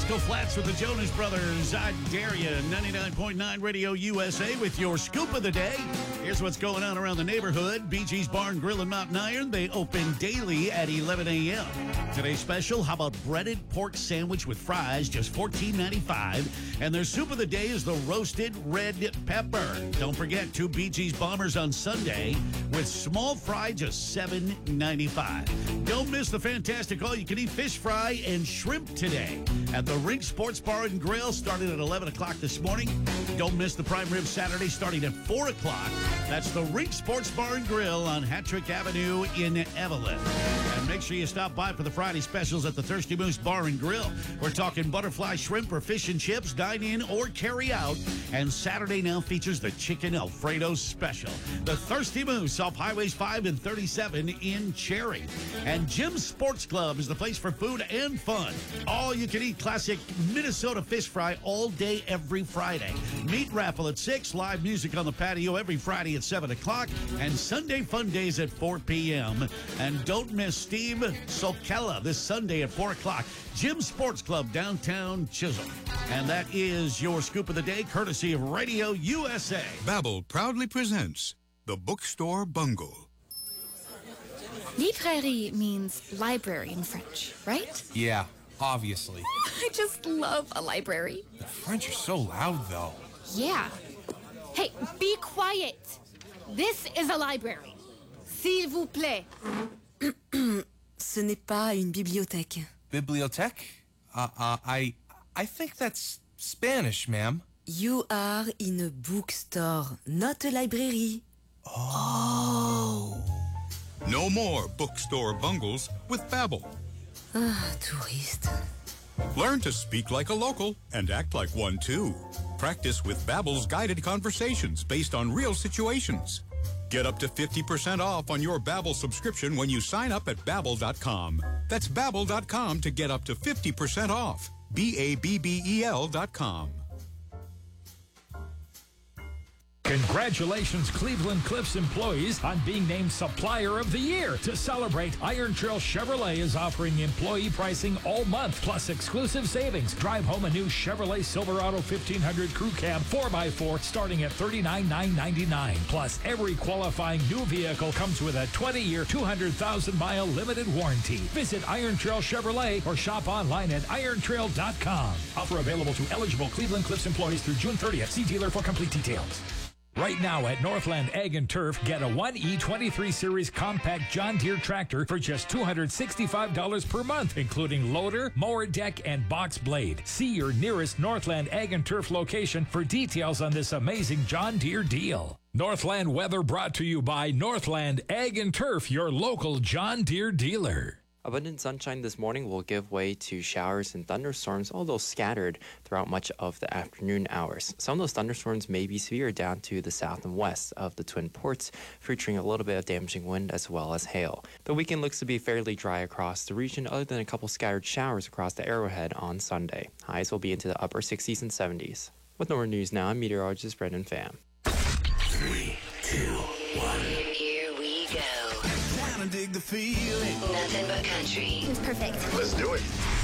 Rascal Flatts with the Jonas Brothers. I dare you. 99.9 Radio USA with your scoop of the day. Here's what's going on around the neighborhood. BG's Bar and Grill in Mountain Iron. They open daily at 11 a.m. Today's special, how about breaded pork sandwich with fries, just $14.95. And their soup of the day is the roasted red pepper. Don't forget, 2 BG's Bombers on Sunday with small fry, just $7.95. Don't miss the fantastic all-you-can-eat fish fry and shrimp today at the Rink Sports Bar and Grill, starting at 11 o'clock this morning. Don't miss the prime rib Saturday, starting at 4 o'clock. That's the Rink Sports Bar and Grill on Hattrick Avenue in Evelyn. And make sure you stop by for the Friday specials at the Thirsty Moose Bar and Grill. We're talking butterfly shrimp or fish and chips, dine in or carry out. And Saturday now features the Chicken Alfredo special. The Thirsty Moose off Highways 5 and 37 in Cherry. And Jim's Sports Club is the place for food and fun. All you can eat classic Minnesota fish fry all day, every Friday. Meat raffle at 6, live music on the patio every Friday at 7 o'clock, and Sunday fun days at 4 p.m. And don't miss Steve Sokella this Sunday at 4 o'clock. Jim's Sports Club, downtown Chisholm. And that is your scoop of the day, courtesy of Radio USA. Babbel proudly presents The Bookstore Bungle. Librairie means library in French, right? Yeah, obviously. I just love a library. The French are so loud, though. Yeah. Hey, be quiet. This is a library. S'il vous plaît. Ce n'est pas une bibliothèque. Bibliothèque? I think that's Spanish, ma'am. You are in a bookstore, not a library. Oh. No more bookstore bungles with Babbel. Ah, touriste. Learn to speak like a local and act like one too. Practice with Babbel's guided conversations based on real situations. Get up to 50% off on your Babbel subscription when you sign up at Babbel.com. That's Babbel.com to get up to 50% off. Babbel.com. Congratulations, Cleveland Cliffs employees, on being named Supplier of the Year. To celebrate, Iron Trail Chevrolet is offering employee pricing all month, plus exclusive savings. Drive home a new Chevrolet Silverado 1500 Crew Cab 4x4 starting at $39,999. Plus, every qualifying new vehicle comes with a 20-year, 200,000-mile limited warranty. Visit Iron Trail Chevrolet or shop online at irontrail.com. Offer available to eligible Cleveland Cliffs employees through June 30th. See dealer for complete details. Right now at Northland Ag and Turf, get a 1E23 Series compact John Deere tractor for just $265 per month, including loader, mower deck, and box blade. See your nearest Northland Ag and Turf location for details on this amazing John Deere deal. Northland weather brought to you by Northland Ag and Turf, your local John Deere dealer. Abundant sunshine this morning will give way to showers and thunderstorms, although scattered throughout much of the afternoon hours. Some of those thunderstorms may be severe down to the south and west of the Twin Ports, featuring a little bit of damaging wind as well as hail. The weekend looks to be fairly dry across the region, other than a couple scattered showers across the Arrowhead on Sunday. Highs will be into the upper 60s and 70s. With more news now, I'm meteorologist Brendan Pham. 3, 2, 1. Here we go. Time to dig the feeling. Nothing but country. It's perfect. Let's do it.